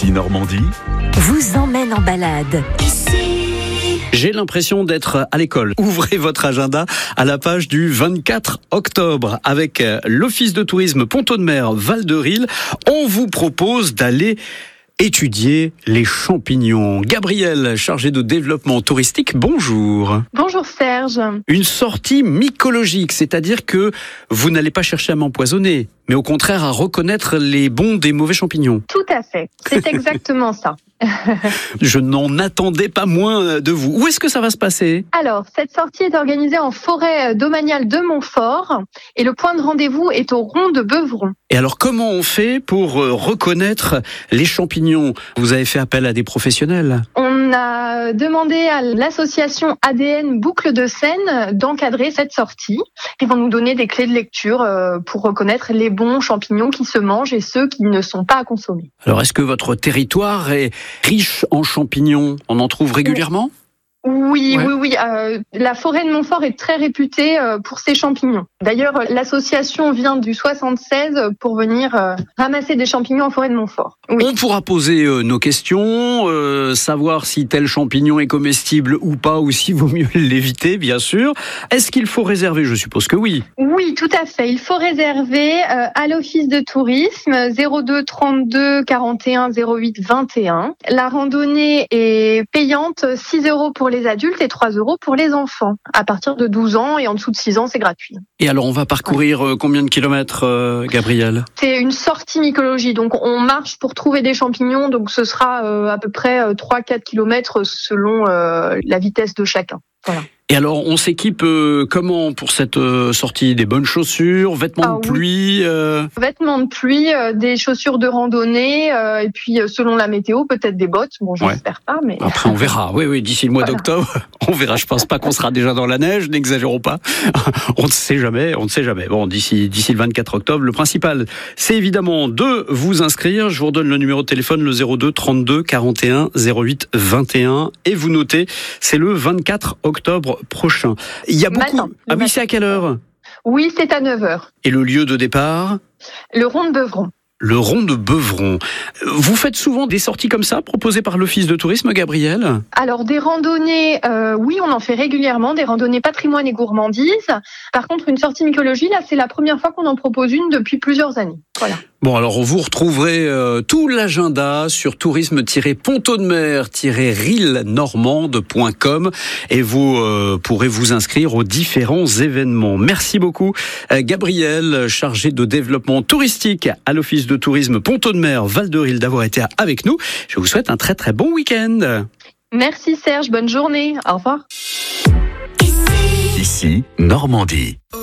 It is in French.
Ici Normandie vous emmène en balade. J'ai l'impression d'être à l'école. Ouvrez votre agenda à la page du 24 octobre avec l'Office de tourisme Pont-Audemer Val-de-Ril. On vous propose d'aller étudier les champignons. Gabrielle, chargée de développement touristique, bonjour. Bonjour Serge. Une sortie mycologique, c'est-à-dire que vous n'allez pas chercher à m'empoisonner, mais au contraire à reconnaître les bons des mauvais champignons. Tout à fait, c'est exactement ça. Je n'en attendais pas moins de vous. Où est-ce que ça va se passer ? Alors, cette sortie est organisée en forêt domaniale de Montfort et le point de rendez-vous est au rond de Beuvron. Et alors, comment on fait pour reconnaître les champignons ? Vous avez fait appel à des professionnels ? On a demandé à l'association ADN Boucle de Seine d'encadrer cette sortie. Ils vont nous donner des clés de lecture pour reconnaître les bons champignons qui se mangent et ceux qui ne sont pas à consommer. Alors, est-ce que votre territoire est riche en champignons ? On en trouve régulièrement ? Oui. La forêt de Montfort est très réputée pour ses champignons. D'ailleurs, l'association vient du 76 pour venir ramasser des champignons en forêt de Montfort. Oui. On pourra poser nos questions, savoir si tel champignon est comestible ou pas, ou s'il vaut mieux l'éviter, bien sûr. Est-ce qu'il faut réserver ? Je suppose que oui. Oui, tout à fait. Il faut réserver à l'Office de tourisme 02 32 41 08 21. La randonnée est payante, 6 € pour les adultes et 3 € pour les enfants. À partir de 12 ans et en dessous de 6 ans, c'est gratuit. Et alors, on va parcourir combien de kilomètres, Gabrielle ? C'est une sortie mycologie, donc on marche pour trouver des champignons, donc ce sera à peu près 3-4 kilomètres selon la vitesse de chacun. Voilà. Et alors, on s'équipe comment pour cette sortie ? Des bonnes chaussures, vêtements de pluie Vêtements de pluie, des chaussures de randonnée, et puis selon la météo, peut-être des bottes. Bon, j'espère pas, mais... Après, on verra. Oui, d'ici le mois d'octobre, on verra. Je pense pas qu'on sera déjà dans la neige, n'exagérons pas. On ne sait jamais. Bon, d'ici le 24 octobre, le principal, c'est évidemment de vous inscrire. Je vous redonne le numéro de téléphone, le 02 32 41 08 21. Et vous notez, c'est le 24 octobre prochain. Il y a beaucoup... Oui, c'est à quelle heure ? Oui, c'est à 9h. Et le lieu de départ ? Le rond de Beuvron. Le rond de Beuvron. Vous faites souvent des sorties comme ça, proposées par l'Office de tourisme, Gabrielle ? Alors, des randonnées, oui, on en fait régulièrement, des randonnées patrimoine et gourmandise. Par contre, une sortie mycologie, là, c'est la première fois qu'on en propose une depuis plusieurs années. Voilà. Bon, alors vous retrouverez tout l'agenda sur tourisme-pont-audemer-rilnormande.com et vous pourrez vous inscrire aux différents événements. Merci beaucoup, Gabrielle, chargée de développement touristique à l'Office de tourisme Pont-Audemer Val-de-Ril, d'avoir été avec nous. Je vous souhaite un très très bon week-end. Merci Serge, bonne journée. Au revoir. Ici Normandie.